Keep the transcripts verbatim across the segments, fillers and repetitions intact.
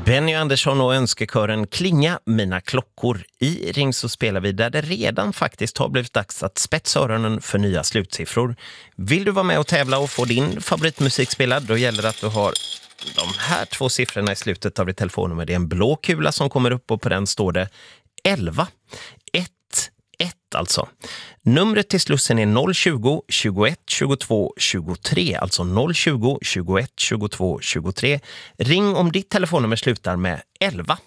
Benny Andersson och önskekören Klinga mina klockor. I Ring så spelar vi där det redan faktiskt har blivit dags att spetsa öronen för nya slutsiffror. Vill du vara med och tävla och få din favoritmusik spelad, då gäller det att du har de här två siffrorna i slutet av ditt telefonnummer. Det är en blå kula som kommer upp och på den står det elva. ett ett alltså. Numret till slussen är noll tjugo, tjugoett, tjugotvå, tjugotre. Alltså noll tjugo, tjugoett, tjugotvå, tjugotre. Ring om ditt telefonnummer slutar med elva.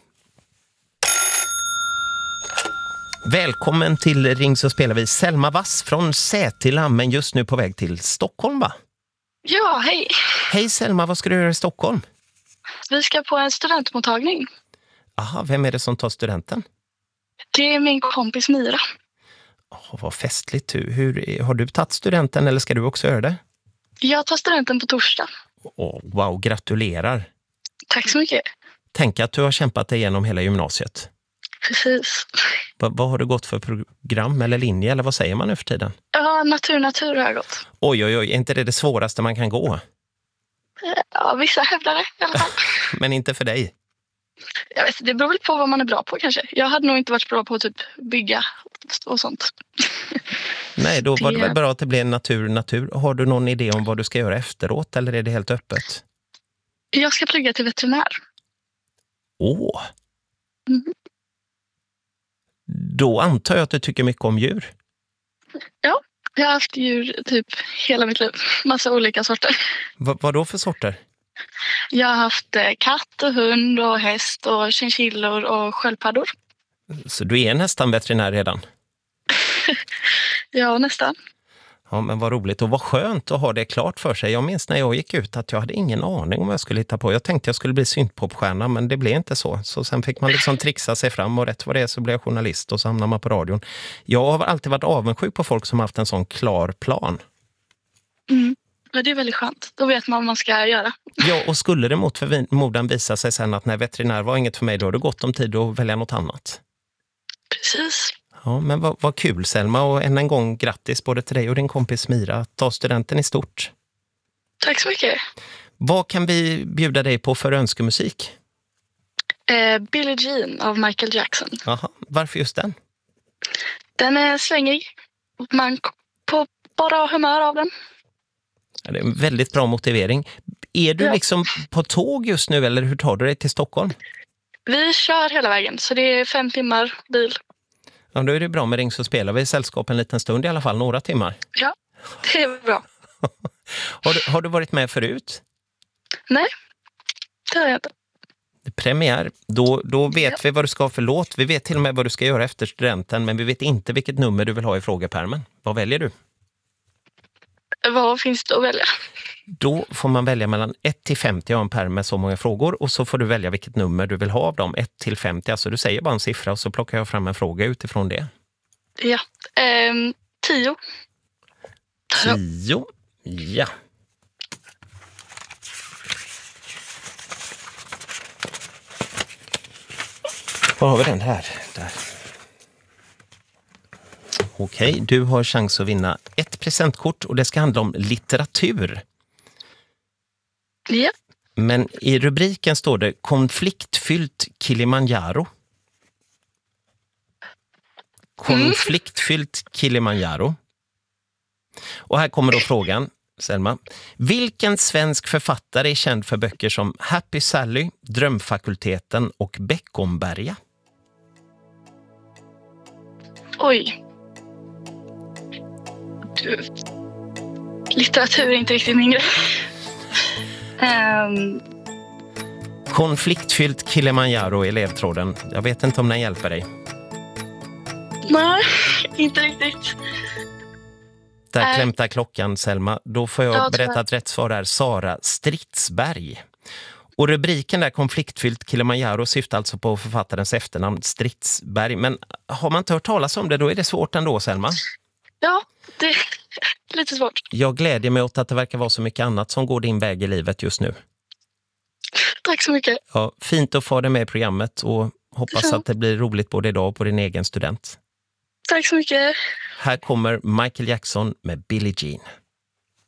Välkommen till Ring så spelar vi Selma Vass från Sätila, men just nu på väg till Stockholm, va? Ja, hej. Hej Selma, vad ska du göra i Stockholm? Vi ska på en studentmottagning. Aha, vem är det som tar studenten? Det är min kompis Mira. Oh, vad festligt. Hur, har du tagit studenten eller ska du också göra det? Jag tar studenten på torsdag. Oh, wow, gratulerar. Tack så mycket. Tänk att du har kämpat dig igenom hela gymnasiet. Precis. Va, vad har du gått för program eller linje eller vad säger man nu för tiden? Ja, natur, natur har jag gått. Oj, oj, oj. Är inte det det svåraste man kan gå? Ja, vissa hävdar det i alla fall. Men inte för dig? Jag vet, det beror väl på vad man är bra på kanske. Jag hade nog inte varit bra på att typ bygga och sånt. Nej, då var det det... väl bra att det blev natur, natur. Har du någon idé om vad du ska göra efteråt eller är det helt öppet? Jag ska plugga till veterinär. Åh! Mm. Då antar jag att du tycker mycket om djur. Ja, jag har haft djur typ hela mitt liv. Massa olika sorter. Va, vad då för sorter? Jag har haft katt och hund och häst och chinchillor och sköldpaddor. Så du är nästan veterinär redan? Ja, nästan. Ja, men vad roligt och vad skönt att ha det klart för sig. Jag minns när jag gick ut att jag hade ingen aning om vad jag skulle hitta på. Jag tänkte jag skulle bli syntpopstjärna, men det blev inte så. Så sen fick man liksom trixa sig fram och rätt vad det är så blev jag journalist och så hamnar man på radion. Jag har alltid varit avundsjuk på folk som har haft en sån klar plan. Mm. Ja, det är väldigt skönt. Då vet man vad man ska göra. Ja, och skulle det mot förmodan visa sig sen att när veterinär var inget för mig, då har det gått om tid att välja något annat. Precis. Ja, men vad, vad kul Selma och än en gång grattis både till dig och din kompis Mira att ta studenten i stort. Tack så mycket. Vad kan vi bjuda dig på för önskemusik? Eh, Billie Jean av Michael Jackson. Aha, varför just den? Den är svängig. Man på bara humör av den. Ja, det är en väldigt bra motivering. Är du ja. liksom på tåg just nu eller hur tar du dig till Stockholm? Vi kör hela vägen så det är fem timmar bil. Ja, då är det bra med Ring så spelar vi i sällskap en liten stund i alla fall, några timmar. Ja, det är bra. har, du, har du varit med förut? Nej, det har jag inte. Premiär, då, då vet ja. vi vad du ska ha för låt. Vi vet till och med vad du ska göra efter studenten, men vi vet inte vilket nummer du vill ha i frågepärmen. Vad väljer du? Vad finns det att välja? Då får man välja mellan ett till femtio av en pärm med så många frågor och så får du välja vilket nummer du vill ha av dem. ett till femtio, alltså du säger bara en siffra och så plockar jag fram en fråga utifrån det. Ja, ehm, tio. Tio, ja. Var har vi den här? Där. Okej, du har chans att vinna ett presentkort och det ska handla om litteratur. Ja. Men i rubriken står det konfliktfyllt Kilimanjaro. Konfliktfyllt Kilimanjaro. Och här kommer då frågan, Selma. Vilken svensk författare är känd för böcker som Happy Sally, Drömfakulteten och Beckomberga? Oj. Du. Litteratur är inte riktigt min grej. um. Konfliktfyllt Kilimanjaro i elevtråden. Jag vet inte om den hjälper dig. Nej, inte riktigt. Där äh. klämtar klockan, Selma. Då får jag ja, berätta att rätt svar är Sara Stridsberg. Och rubriken där konfliktfyllt Kilimanjaro syftar alltså på författarens efternamn Stridsberg. Men har man inte hört talas om det, då är det svårt ändå, Selma. Ja, det är lite svårt. Jag glädjer mig åt att det verkar vara så mycket annat som går din väg i livet just nu. Tack så mycket. Ja, fint att få dig med i programmet och hoppas ja. att det blir roligt både idag och på din egen student. Tack så mycket. Här kommer Michael Jackson med Billie Jean.